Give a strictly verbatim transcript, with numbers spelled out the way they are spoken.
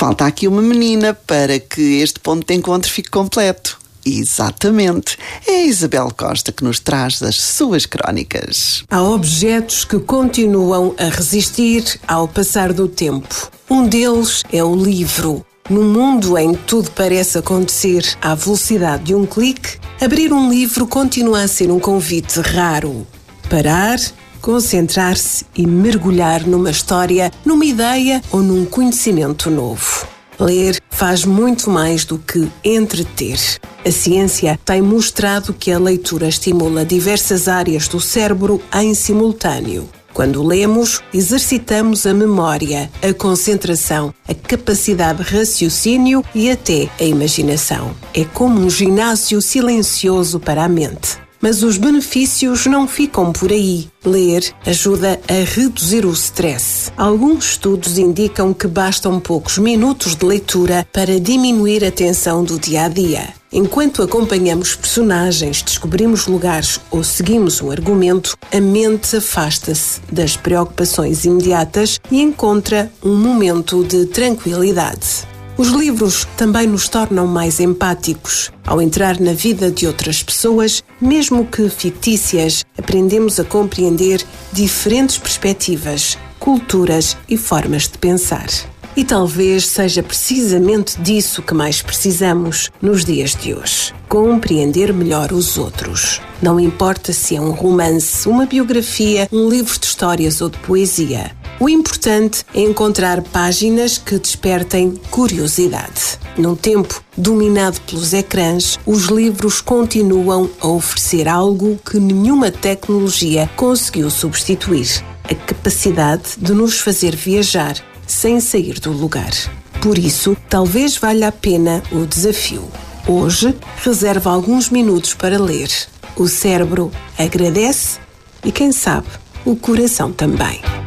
Falta aqui uma menina para que este ponto de encontro fique completo. Exatamente. É a Isabel Costa que nos traz as suas crónicas. Há objetos que continuam a resistir ao passar do tempo. Um deles é o livro. Num mundo em que tudo parece acontecer à velocidade de um clique, abrir um livro continua a ser um convite raro. Parar, concentrar-se e mergulhar numa história, numa ideia ou num conhecimento novo. Ler faz muito mais do que entreter. A ciência tem mostrado que a leitura estimula diversas áreas do cérebro em simultâneo. Quando lemos, exercitamos a memória, a concentração, a capacidade de raciocínio e até a imaginação. É como um ginásio silencioso para a mente. Mas os benefícios não ficam por aí. Ler ajuda a reduzir o stress. Alguns estudos indicam que bastam poucos minutos de leitura para diminuir a tensão do dia-a-dia. Enquanto acompanhamos personagens, descobrimos lugares ou seguimos um argumento, a mente afasta-se das preocupações imediatas e encontra um momento de tranquilidade. Os livros também nos tornam mais empáticos. Ao entrar na vida de outras pessoas, mesmo que fictícias, aprendemos a compreender diferentes perspectivas, culturas e formas de pensar. E talvez seja precisamente disso que mais precisamos nos dias de hoje. Compreender melhor os outros. Não importa se é um romance, uma biografia, um livro de histórias ou de poesia. O importante é encontrar páginas que despertem curiosidade. Num tempo dominado pelos ecrãs, os livros continuam a oferecer algo que nenhuma tecnologia conseguiu substituir: a capacidade de nos fazer viajar sem sair do lugar. Por isso, talvez valha a pena o desafio. Hoje, reserva alguns minutos para ler. O cérebro agradece e, quem sabe, o coração também.